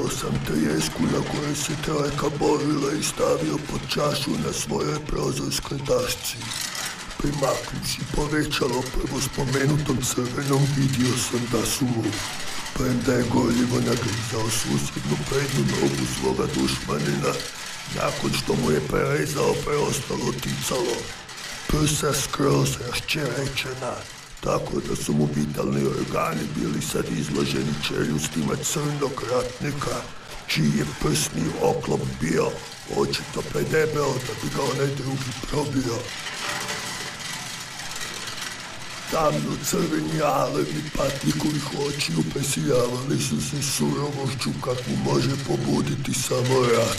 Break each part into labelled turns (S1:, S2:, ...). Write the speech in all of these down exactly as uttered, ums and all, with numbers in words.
S1: Uzeo sam trijesku na kojoj se trojka borila i stavio pod čašu na svojoj prozorskoj dašci. Primaknuši povećalo prvo spomenutom crvenom, vidio sam da su mu, premda je gorljivo nagrizao susjednu prednju nogu svoga dušmanina, nakon što mu je prerezao preostalo ticalo, prsa skroz raščerečena, tako da su mu vitalni organi bili sad izloženi čeljustima crnog ratnika, čiji je prsni oklop bio očito predebeo da bi ga onaj drugi probio. Tamno crveni alevi patnikovih očiju presijavali su se surovošću kakvu može pobuditi samo rat.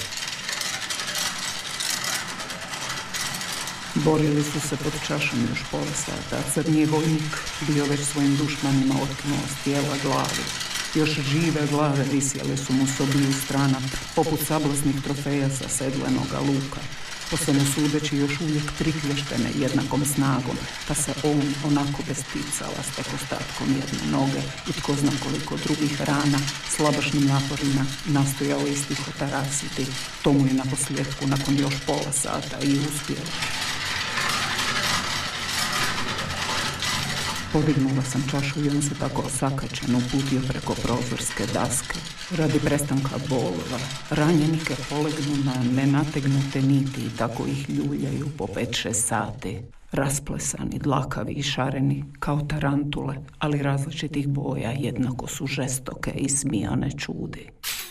S2: Borili su se pod čašom još pola sata, a crni vojnik bio već svojim dušmanima otkinuo s tijela glavi. Još žive glave visjele su mu s obiju strana, poput sablasnih trofeja sa sedlenoga luka. Po svemu sudeći još uvijek priklješćene jednakom snagom, pa se on onako bez ticala s tek ostatkom jedne noge i tko zna koliko drugih rana, slabašnim naporima nastojao istihota rasiti. To mu je na posljedku nakon još pola sata i uspjelo. Podignula sam čašu i on se tako osakačeno uputio preko prozorske daske. Radi prestanka bolova, ranjenike polegnu na nenategnute niti i tako ih ljuljaju po pet šest sati. Rasplesani, dlakavi i šareni, kao tarantule, ali različitih boja jednako su žestoke i smijane čudi.